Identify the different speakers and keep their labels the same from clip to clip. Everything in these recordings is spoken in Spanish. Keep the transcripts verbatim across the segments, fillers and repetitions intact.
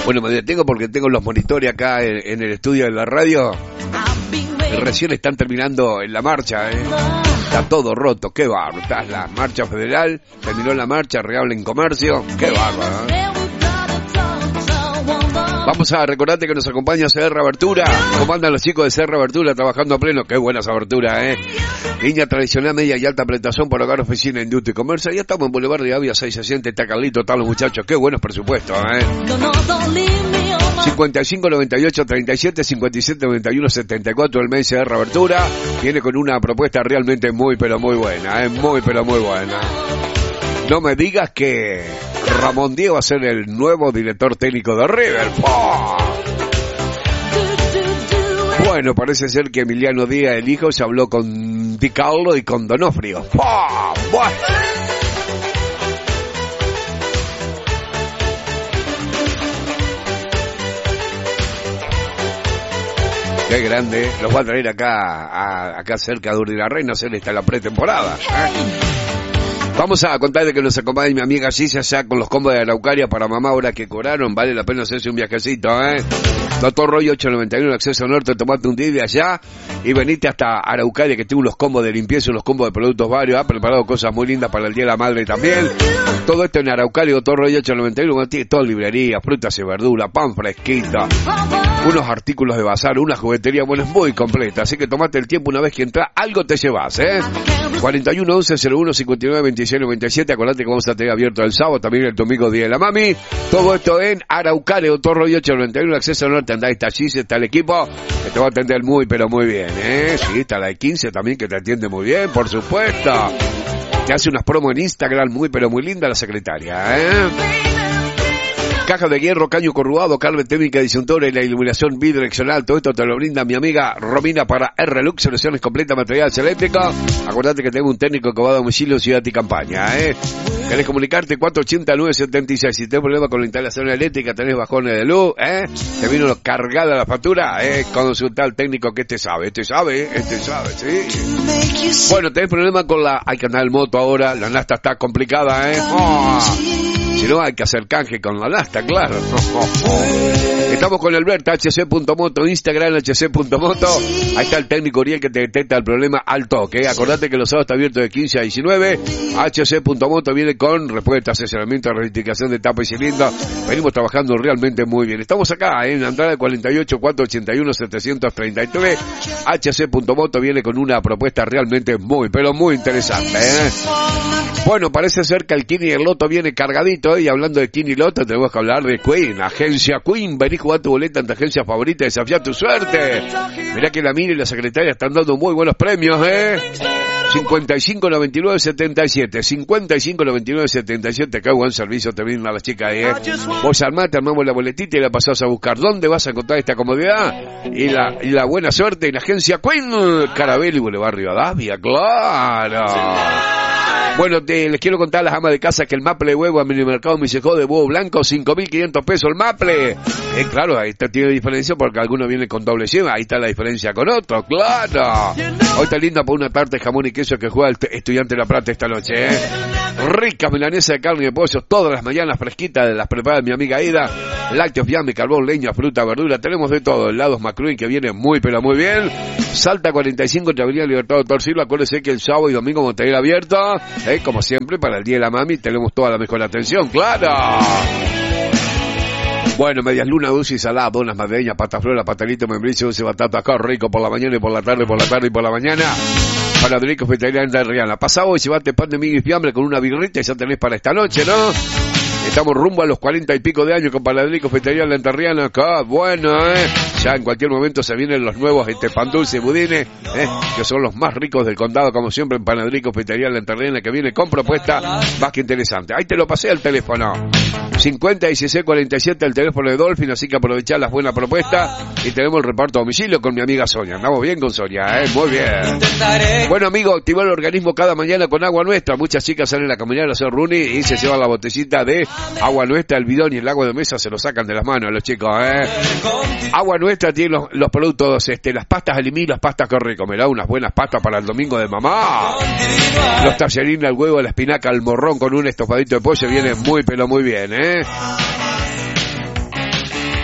Speaker 1: Bueno, me detengo porque tengo los monitores acá en, en el estudio de la radio. Recién están terminando en la marcha, ¿eh? Está todo roto, qué bárbaro. Está la marcha federal, terminó la marcha, reable en comercio, qué bárbaro, ¿eh? Vamos a recordarte que nos acompaña Serra Abertura. ¿Cómo andan los chicos de Serra Abertura trabajando a pleno? Qué buenas aberturas, ¿eh? Línea tradicional, media y alta presentación por hogar, oficina, industria y comercio. Ya estamos en Boulevard de Avia seiscientos sesenta, está Carlito, están los muchachos. Qué buenos presupuestos, ¿eh? cincuenta y cinco noventa y ocho treinta y siete cincuenta y siete noventa y uno setenta y cuatro el mes de Serra Abertura. Viene con una propuesta realmente muy, pero muy buena, ¿eh? Muy, pero muy buena. No me digas que Ramón Diego va a ser el nuevo director técnico de River. ¡Oh! Bueno, parece ser que Emiliano Díaz, el hijo, se habló con Di Carlo y con Donofrio. ¡Oh! Bueno. Qué grande, los va a traer acá, a, acá cerca de Urdinarrey, hacer esta la pretemporada, ¿eh? Vamos a contar de que nos acompaña mi amiga Gisa ya con los combos de Araucaria para mamá ahora que cobraron. Vale la pena hacerse un viajecito, ¿eh? Doctor Roy ocho noventa y uno, acceso norte, tomate un día de allá y venite hasta Araucaria que tiene unos combos de limpieza, unos combos de productos varios. Ha preparado cosas muy lindas para el Día de la Madre también. Todo esto en Araucaria, Doctor Roy ocho noventa y uno, tiene toda librería, frutas y verduras, pan fresquito, unos artículos de bazar, una juguetería, bueno, es muy completa. Así que tomate el tiempo, una vez que entras, algo te llevas, ¿eh? cuarenta y uno once cero uno cincuenta y nueve veintiséis noventa y siete, acordate que vamos a tener abierto el sábado, también el domingo Día de la Mami. Todo esto en Araucaria, Doctor Roy ocho noventa y uno, acceso norte, andá, está allí, está el equipo, que te va a atender muy, pero muy bien, ¿eh? Sí, está la de quince también, que te atiende muy bien, por supuesto. Te hace unas promos en Instagram muy, pero muy linda la secretaria, ¿eh? Caja de hierro, caño corrugado, cable técnica disyuntora y la iluminación bidireccional. Todo esto te lo brinda mi amiga Romina para R-Lux, soluciones completas, materiales eléctricos. Acordate que tengo un técnico que va a domicilio, ciudad y campaña, ¿eh? ¿Querés comunicarte? cuatro ochenta nueve setenta y seis. Si tenés problema con la instalación eléctrica, tenés bajones de luz, ¿eh? Te vino cargada la factura, ¿eh? Consulta al técnico que este sabe, este sabe, este sabe, ¿sí? Bueno, tenés problema con la... Hay que andar en moto ahora, la nafta está complicada, ¿eh? ¡Oh! Si no, hay que hacer canje con la nafta, claro. Estamos con Alberta, H C punto moto, Instagram, H C punto moto. Ahí está el técnico Uriel que te detecta el problema al toque. Acordate que los sábados está abierto de quince a diecinueve. H C punto moto viene con respuesta, asesoramiento, rectificación de tapa y cilindro. Venimos trabajando realmente muy bien. Estamos acá en Andrade cuarenta y ocho, cuatrocientos ochenta y uno, setecientos treinta y tres. H C punto moto viene con una propuesta realmente muy, pero muy interesante, ¿eh? Bueno, parece ser que el Kini y el Loto viene cargadito, ¿eh? Y hablando de Kini y Loto, tenemos que hablar de Queen, Agencia Queen. Vení a jugar tu boleta en tu agencia favorita, desafía tu suerte. Mirá que la Mini y la secretaria están dando muy buenos premios, ¿eh? cincuenta y cinco noventa y nueve setenta y siete, cincuenta y cinco noventa y nueve setenta y siete, qué buen servicio te brindan las chicas ahí, ¿eh? Vos armás, te armamos la boletita y la pasás a buscar. ¿Dónde vas a encontrar esta comodidad? Y la, y la buena suerte en Agencia Queen, Carabel y Boulevard Rivadavia, claro. Bueno, te, les quiero contar a las amas de casa que el maple de huevo a Minimercado Misejó de huevo blanco, cinco mil quinientos pesos el maple. Eh, claro, ahí está, tiene diferencia porque algunos vienen con doble yema, ahí está la diferencia con otro, claro. Hoy está linda por una tarta de jamón y queso que juega el Estudiante de La Plata esta noche, ¿eh? Ricas milanesas de carne y de pollo, todas las mañanas fresquitas, de las prepara mi amiga Ida. Lácteos, fiambre, carbón, leña, fruta, verdura, tenemos de todo. Helados McCruin que viene muy, pero muy bien. Salta cuarenta y cinco, entre Avenida Libertad Doctor Silva. Acuérdese que el sábado y domingo vamos a tener abierto, ¿eh? Como siempre, para el Día de la Mami tenemos toda la mejor atención, claro. Bueno, medias lunas, dulce y salada, donas madreñas, pata flora, pastelito, membrillo, dulce batata, acá rico por la mañana y por la tarde, por la tarde y por la mañana. Panaderico Feteraria en Riana. Pasá hoy, llevate pan de miga y fiambre con una birrita y ya tenés para esta noche, ¿no? Estamos rumbo a los cuarenta y pico de años con Panaderico Feteraria en la Enterriana. Acá, bueno, ¿eh? Ya en cualquier momento se vienen los nuevos este pan dulce y budines, ¿eh? Que son los más ricos del condado, como siempre en Panaderico Feteraria en la Enterriana, que viene con propuesta más que interesante. Ahí te lo pasé al teléfono. cincuenta, dieciséis, cuarenta y siete el teléfono de Dolphin, así que aprovechá las buenas propuestas y tenemos el reparto a domicilio con mi amiga Sonia. Andamos bien con Sonia, ¿eh? Muy bien. Bueno, amigo, activar el organismo cada mañana con agua nuestra. Muchas chicas salen a caminar a hacer running y se llevan la botellita de agua nuestra, el bidón y el agua de mesa se lo sacan de las manos a los chicos, ¿eh? Agua nuestra tiene los, los productos, este, las pastas de limí, las pastas que rico. Me da unas buenas pastas para el domingo de mamá. Los tallarines al huevo, la espinaca al morrón con un estofadito de pollo viene muy, pero muy bien, ¿eh?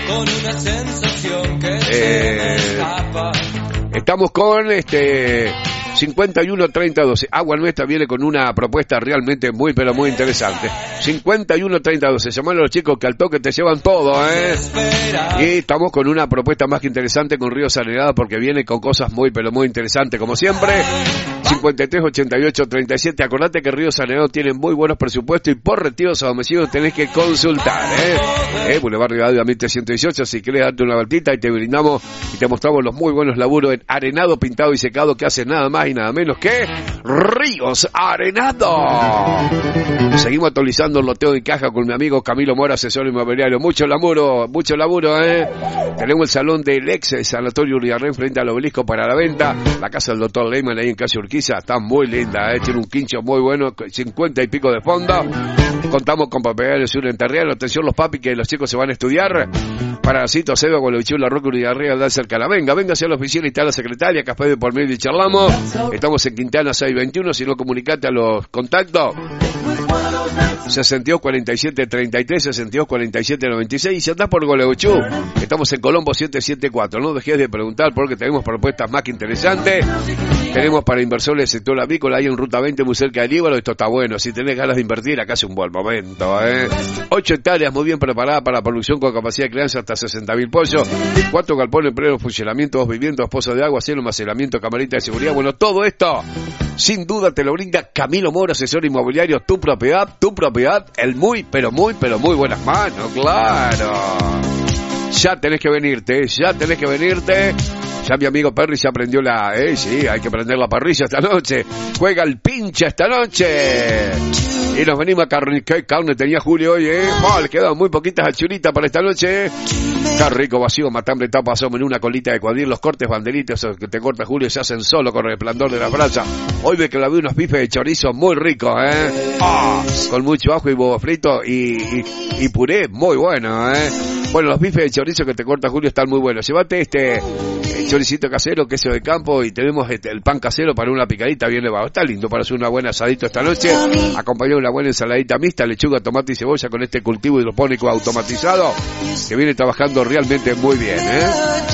Speaker 1: Eh, estamos con este cincuenta y uno treinta doce. Agua Nuestra viene con una propuesta realmente muy pero muy interesante. cincuenta y uno treinta doce. Llaman a los chicos que al toque te llevan todo, ¿eh? Y estamos con una propuesta más que interesante con Río Saneado porque viene con cosas muy pero muy interesantes como siempre. cincuenta y tres ochenta y ocho treinta y siete. Acordate que Río Saneado tiene muy buenos presupuestos y por retiros a domicilio tenés que consultar, ¿eh? eh Boulevard Rivadavia mil trescientos dieciocho. Si querés darte una vueltita y te brindamos y te mostramos los muy buenos laburos en arenado, pintado y secado que hace nada más y nada menos que Ríos Arenado. Seguimos actualizando el loteo en caja con mi amigo Camilo Mora, asesor inmobiliario. Mucho laburo, mucho laburo, ¿eh? Tenemos el salón del ex Sanatorio Uriarren frente al obelisco para la venta. La casa del doctor Leyman ahí en calle Urquiza está muy linda, ¿eh? Tiene un quincho muy bueno, cincuenta y pico de fondo. Contamos con propiedades sur en Terreal. Atención los papis que los chicos se van a estudiar. Paracito, Acedo, Gualebichú, La Roca, Uriarren, Aldal, cerca la venga. Venga hacia la oficina y está la secretaria, Café de por medio y charlamos. Estamos en Quintana seiscientos veintiuno, si no comunicate a los contactos. sesenta y dos cuarenta y siete treinta y tres, sesenta y dos cuarenta y siete noventa y seis. Y si andás por Gualebichú, estamos en Colombo setecientos setenta y cuatro. No dejes de preguntar porque tenemos propuestas más que interesantes. Tenemos para inversores del sector avícola, hay en Ruta veinte muy cerca del Líbano. Esto está bueno, si tenés ganas de invertir, acá es un buen momento, ¿eh? ocho hectáreas muy bien preparadas para producción con capacidad de crianza hasta sesenta mil pollos. cuatro galpones en pleno funcionamiento, dos viviendas, dos pozos de agua, cielo, almacenamiento, camarita de seguridad. Bueno, todo esto, sin duda te lo brinda Camilo Mora, asesor inmobiliario. Tu propiedad, tu propiedad, el muy, pero muy, pero muy buenas manos, claro. Ya tenés que venirte, ya tenés que venirte. Ya mi amigo Perry se aprendió la... Eh, sí, hay que prender la parrilla esta noche. Juega el pincha esta noche. Y nos venimos a carne. ¿Qué carne tenía Julio hoy, eh? Oh, le quedan muy poquitas achuritas para esta noche. Qué rico vacío, matambre, tapa, asoma en una colita de cuadril. Los cortes banderitos que te corta Julio se hacen solo con el resplandor de la brasa. Hoy ve que la vi unos bifes de chorizo muy ricos, eh. Oh, con mucho ajo y huevo frito y, y, y puré, muy bueno, eh. Bueno, los bifes de chorizo que te corta Julio están muy buenos. Llévate este el choricito casero, queso de campo y tenemos este, el pan casero para una picadita bien elevado. Está lindo para hacer una buena asadito esta noche. Acompañado de una buena ensaladita mixta, lechuga, tomate y cebolla con este cultivo hidropónico automatizado que viene trabajando realmente muy bien, ¿eh?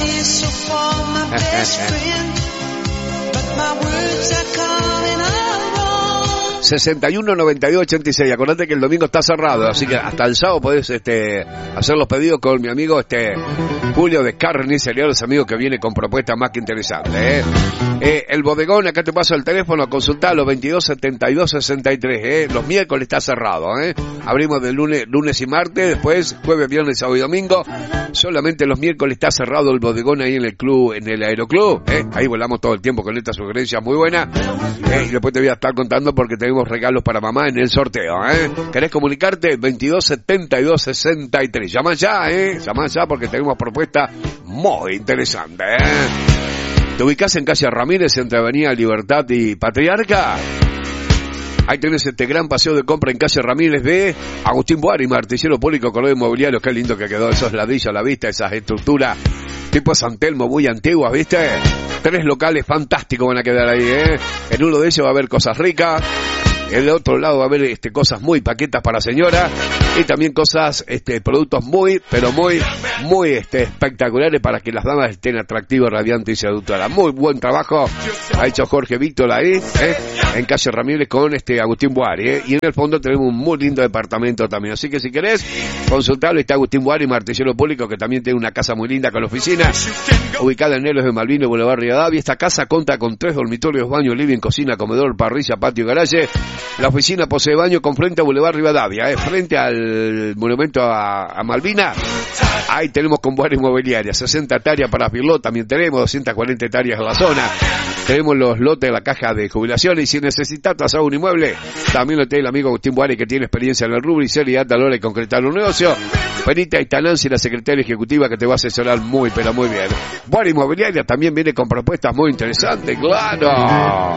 Speaker 1: sesenta y uno noventa y dos ochenta y seis. Acordate que el domingo está cerrado, así que hasta el sábado podés este, hacer los pedidos con mi amigo este Julio de Carnicería, los amigos que viene con propuestas más que interesantes, ¿eh? Eh, el bodegón, acá te paso el teléfono, consultalo, veintidós setenta y dos sesenta y tres, ¿eh? Los miércoles está cerrado, ¿eh? Abrimos de lunes, lunes y martes, después jueves, viernes, sábado y domingo. Solamente los miércoles está cerrado el bodegón ahí en el club, en el aeroclub, ¿eh? Ahí volamos todo el tiempo con esta sugerencia muy buena, ¿eh? Y después te voy a estar contando porque tenemos regalos para mamá en el sorteo, ¿eh? ¿Querés comunicarte? veintidós setenta y dos sesenta y tres. Llama ya, ¿eh? Llama ya porque tenemos propuestas muy interesantes, ¿eh? ¿Te ubicás en calle Ramírez entre Avenida Libertad y Patriarca? Ahí tenés este gran paseo de compra en calle Ramírez B. Agustín Boari, martillero público, corredor inmobiliario. Qué lindo que quedó esos ladrillos a la vista, esas estructuras tipo San Telmo muy antiguas, ¿viste? Tres locales fantásticos van a quedar ahí, ¿eh? En uno de ellos va a haber cosas ricas. En el otro lado va a haber este, cosas muy paquetas para señora y también cosas, este, productos muy, pero muy, muy este, espectaculares para que las damas estén atractivas, radiantes y seductoras. Muy buen trabajo ha hecho Jorge Víctor ahí, ¿eh? En calle Ramírez con este Agustín Boari, ¿eh? Y en el fondo tenemos un muy lindo departamento también. Así que si querés consultarlo, está Agustín Boari, martillero público, que también tiene una casa muy linda con oficina, ubicada en Héroes de Malvino, Boulevard Rivadavia. Esta casa cuenta con tres dormitorios, baño, living, cocina, comedor, parrilla, patio y garaje. La oficina posee baño con frente a Boulevard Rivadavia, ¿eh? Frente al monumento a, a Malvina. Ahí tenemos con buena inmobiliaria, sesenta hectáreas para Pirlot, también tenemos doscientas cuarenta hectáreas en la zona. Tenemos los lotes de la caja de jubilaciones y si necesitas tasar un inmueble, también lo tiene el amigo Agustín Boari, que tiene experiencia en el rubro y seriedad a la hora de concretar un negocio. Benita Itananzi, la secretaria ejecutiva, que te va a asesorar muy, pero muy bien. Buena inmobiliaria también viene con propuestas muy interesantes, claro.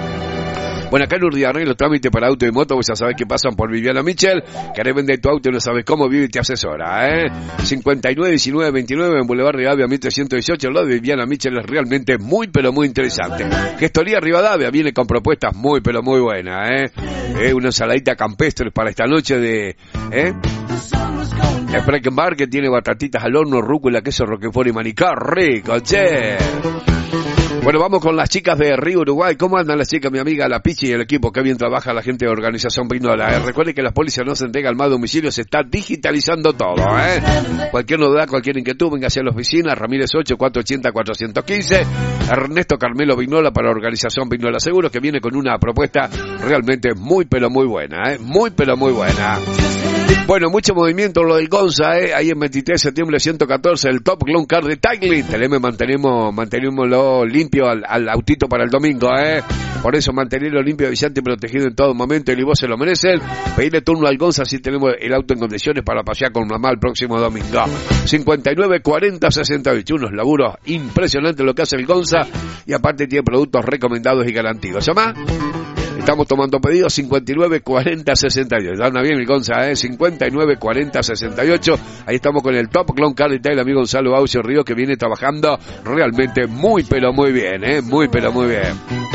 Speaker 1: Bueno, acá en Urdiarren los trámites para auto y moto, vos ya sabés que pasan por Viviana Michel. Querés vender tu auto y no sabes cómo, vive y te asesora, ¿eh? cincuenta y nueve diecinueve veintinueve en Boulevard Rivadavia mil trescientos dieciocho. El lado de Viviana Michel es realmente muy, pero muy interesante. Gestoría Rivadavia viene con propuestas muy, pero muy buenas, ¿eh? ¿Eh? Una ensaladita campestre para esta noche de... ¿eh? Sprecken Bar, que tiene batatitas al horno, rúcula, queso, roquefort y maní. ¡Qué rico, che! Bueno, vamos con las chicas de Río Uruguay. ¿Cómo andan las chicas, mi amiga, la Pichi y el equipo? Qué bien trabaja la gente de Organización Vignola. ¿eh? Recuerde que las policías no se entregan más domicilio, se está digitalizando todo. ¿eh? Cualquier novedad, cualquier inquietud, venga hacia la oficina. Ramírez ocho, cuatrocientos ochenta, cuatrocientos quince. Ernesto Carmelo Vignola para Organización Vignola Seguros, que viene con una propuesta realmente muy, pero muy buena. ¿eh? Muy, pero muy buena. Bueno, mucho movimiento lo del Gonza, ¿eh? Ahí en veintitrés de septiembre ciento catorce, el Top Clown Car de Taglin. Tenemos, mantenemos, mantenémoslo limpio al, al autito para el domingo, ¿eh? Por eso mantenerlo limpio, brillante y protegido en todo momento, y vos se lo merecen. Pedirle turno al Gonza si tenemos el auto en condiciones para pasear con mamá el próximo domingo. cincuenta y nueve cuarenta sesenta y ocho, unos laburos impresionantes lo que hace el Gonza, y aparte tiene productos recomendados y garantidos. ¿Llama? Estamos tomando pedidos cincuenta y nueve cuarenta sesenta y ocho. Anda bien el Gonza, ¿eh? cincuenta y nueve cuarenta sesenta y ocho. Ahí estamos con el Top Clown Car y el amigo Gonzalo Baucio Río, que viene trabajando realmente muy, pero muy bien, ¿eh? Muy, pero muy bien.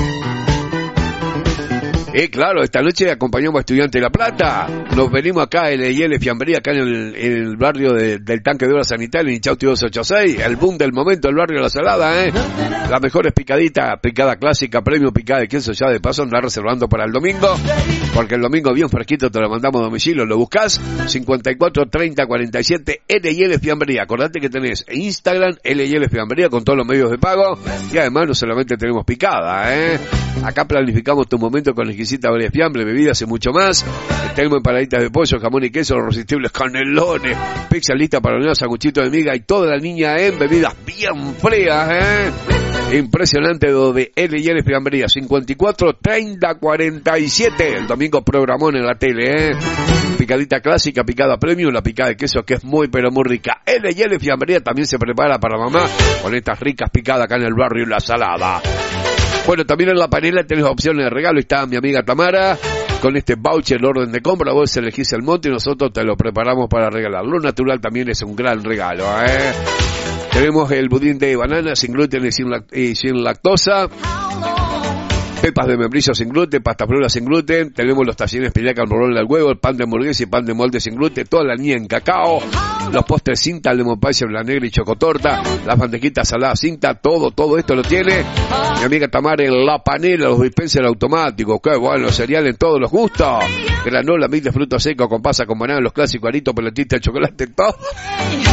Speaker 1: Y claro, esta noche acompañamos a Estudiantes de La Plata. Nos venimos acá en el I L Fiambrería, acá en el, en el barrio de, del tanque de obra sanitaria, en Chauti doscientos ochenta y seis. El boom del momento, el barrio de La Salada, ¿eh? Las mejores picaditas, picada clásica, premio picada de queso, ya de paso anda reservando para el domingo. Porque el domingo bien fresquito te lo mandamos a domicilio, lo buscás. cincuenta y cuatro treinta cuarenta y siete, L y L Fiambrería. Acordate que tenés Instagram, L y L Fiambrería, con todos los medios de pago. Y además no solamente tenemos picada, ¿eh? Acá planificamos tu momento con exquisita variedad de fiambre, bebidas y mucho más. Tenemos empanaditas de pollo, jamón y queso, los irresistibles canelones, pizza lista para hornear, sanguchito de miga y toda la niña en bebidas bien frías, ¿eh? Impresionante lo de L y L Fiambrería. Cincuenta y cuatro treinta cuarenta y siete. El domingo programón en la tele, ¿eh? Picadita clásica, picada premium, la picada de queso que es muy pero muy rica. L y L Fiambrería también se prepara para mamá con estas ricas picadas acá en el barrio La Salada. Bueno, también en la panela tenés opciones de regalo. Está mi amiga Tamara con este voucher, el orden de compra. Vos elegís el monte y nosotros te lo preparamos para regalar. Lo natural también es un gran regalo, ¿eh? Tenemos el budín de banana sin gluten y sin, lact- y sin lactosa. Pepas de membrillo sin gluten, pasta flora sin gluten. Tenemos los tallarines espinaca al morrón al huevo, el pan de hamburguesa y pan de molde sin gluten. Toda la niña en cacao. Los postres cinta, lemon pie, la negra y chocotorta. Las mantequitas saladas cinta. Todo, todo esto lo tiene mi amiga Tamara en la panela. Los dispensers automáticos. Qué bueno, cereal en todos los gustos. Granola, mil de frutos secos con pasa, con banana, los clásicos, aritos, pelotita, chocolate, todo.